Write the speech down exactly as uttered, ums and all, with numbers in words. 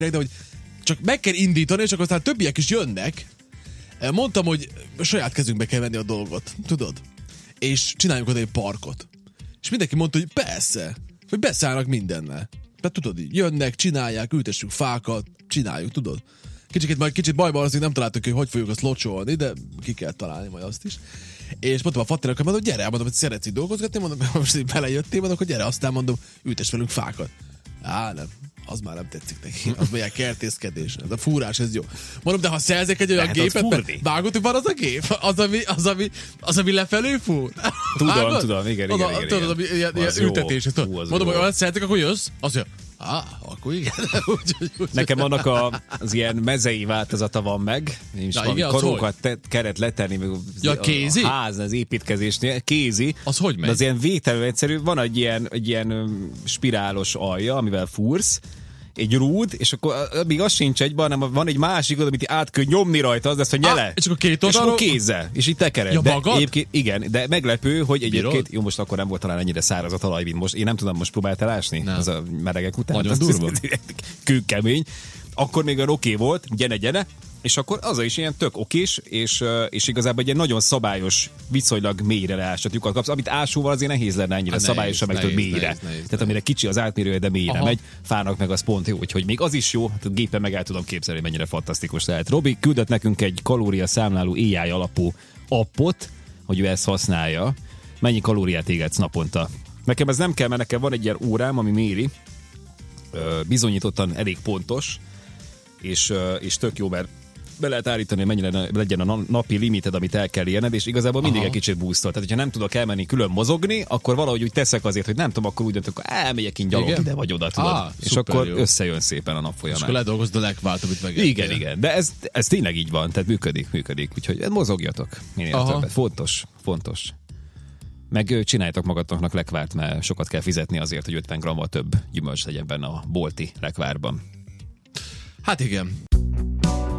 de hogy csak meg kell indítani, és akkor aztán többiek is jönnek. Mondtam, hogy saját kezünkbe kell venni a dolgot, tudod? És csináljunk oda egy parkot. És mindenki mondta, hogy persze, hogy beszállnak mindennel. Tehát tudod, így jönnek, csinálják, ültessük fákat, csináljuk, tudod? Kicsit majd kicsit bajban az, hogy nem találtuk, hogy hogy fogjuk azt locsolni, de ki kell találni majd azt is. És mondtam a Fattinak, hogy mondom, gyere, mondom, hogy szeretsz így dolgozgatni, mondom, most így belejöttél, mondom, hogy gyere, aztán mondom, ültess velünk fákat. Á, nem. Az már nem tetszik neki. Az mondják kertészkedés. Ez a fúrás, ez jó. Mondom, de ha szerzek egy olyan lehet gépet, mert vágod, hogy van az a gép? Az, ami, az, ami, az, ami lefelé fúr? Tudom, Vágod? tudom, igen, igen, igen. Tudod, ami ilyen, ilyen ültetés. Mondom, hogy olyan szeretek, akkor jössz? Azt mondja, á, akkor igen. úgy, úgy, úgy. Nekem annak a, az ilyen mezei változata van meg. És Na, valami igen, karókat te, keret letenni. Meg ja, kézi? A ház, az építkezésnél. Kézi. Az hogy megy? De az ilyen végtelenül egyszerű. Van egy ilyen, egy ilyen spirálos alja, amivel fúrsz. Egy rúd, és akkor még az sincs egyben, hanem van egy másik, amit át kell nyomni rajta, az lesz a nyele. Ah, és akkor két és oldalról... akkor kézzel, és itt tekered. Ja, de magad? igen, de meglepő, hogy egyébként, Bírod? jó, most akkor nem volt talán ennyire száraz a talaj, mint most. Én nem tudom, most próbáltál ásni? Nem. Az a melegek után. Nagyon durva. Kőkemény. Akkor még a oké volt, gyene, gyene, és akkor az is ilyen tök okés, és, és igazából egy ilyen nagyon szabályos, viszonylag mélyre leásott lyukat kapsz, amit ásóval azért nehéz lenne ennyire hát szabályosan, meg tudod mélyre. Nehéz, nehéz, Tehát amire kicsi az átmérője, de mélyre Aha. megy, fának meg az pont jó, úgyhogy még az is jó, hát a gépen meg el tudom képzelni, mennyire fantasztikus lehet. Robi küldött nekünk egy kalóriaszámláló á i alapú appot, hogy ő ezt használja. Mennyi kalóriát égetsz naponta? Nekem ez nem kell, mert nekem van egy ilyen órám, ami méri, bizonyítottan elég pontos, és, és tök jó, mert be lehet állítani, hogy mennyire legyen a napi limited, amit el kell érned, és igazából mindig Aha. egy kicsit boostol. Tehát, hogyha nem tudok elmenni külön mozogni, akkor valahogy úgy teszek azért, hogy nem tudom, akkor úgy döntök, hogy elmegyek én gyalog ide vagy oda, tudod. Ah, és akkor jó. összejön szépen a nap folyamán. És akkor ledolgozd a legvált, amit meg. Igen, igen. De ez, ez tényleg így van, tehát működik, működik. Úgyhogy mozogjatok. Minél Aha. többet. Fontos, fontos. Meg ö, csináljátok magatoknak lekvárt, mert sokat kell fizetni azért, hogy ötven grammal több gyümölcs legyen benne a bolti lekvárban. Hát igen.